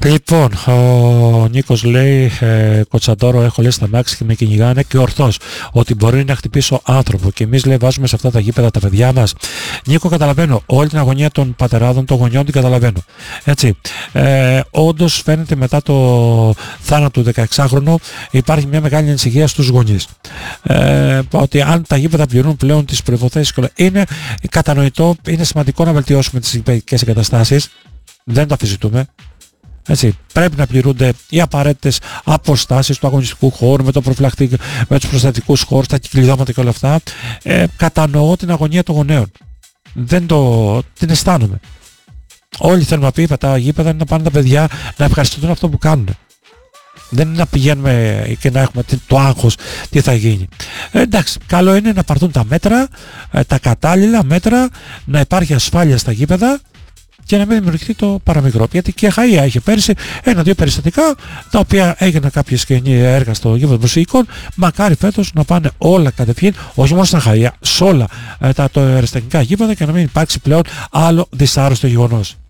Λοιπόν, ο Νίκος λέει, Κοτσαντόρο έχω λέει στα μάξι και με κυνηγάνε και ορθώς ότι μπορεί να χτυπήσω άνθρωπο και εμείς λέει βάζουμε σε αυτά τα γήπεδα τα παιδιά μας. Νίκο, καταλαβαίνω όλη την αγωνία των πατεράδων, των γονιών την καταλαβαίνω. Έτσι, όντως φαίνεται μετά το θάνατο του 16χρονου υπάρχει μια μεγάλη ανησυχία στους γονείς. Ότι αν τα γήπεδα πληρούν πλέον τις προϋποθέσεις, είναι κατανοητό, είναι σημαντικό να βελτιώσουμε τις γηπαιδικές εγκαταστάσεις, δεν το αμφισβητούμε. Έτσι, πρέπει να πληρούνται οι απαραίτητες αποστάσεις του αγωνιστικού χώρου με τους προστατικούς χώρους, τα κυκλειδώματα και όλα αυτά. Κατανοώ την αγωνία των γονέων. Την αισθάνομαι. Όλοι θέλουμε να πει τα γήπεδα είναι να πάνε τα παιδιά να ευχαριστούν αυτό που κάνουν. Δεν είναι να πηγαίνουμε και να έχουμε το άγχος τι θα γίνει. Εντάξει, καλό είναι να πάρθουν τα μέτρα, τα κατάλληλα μέτρα, να υπάρχει ασφάλεια στα γήπεδα και να μην δημιουργηθεί το παραμικρό. Γιατί και η Αχαΐα είχε πέρυσι 1-2 περιστατικά τα οποία έγιναν κάποια σκηνή έργα στο γήπεδο προσφυγικών. Μακάρι φέτος να πάνε όλα κατευθείαν, όχι μόνο στην Αχαΐα, σε όλα τα αεραστεχνικά γήπεδα και να μην υπάρξει πλέον άλλο δυσάρεστο γεγονός.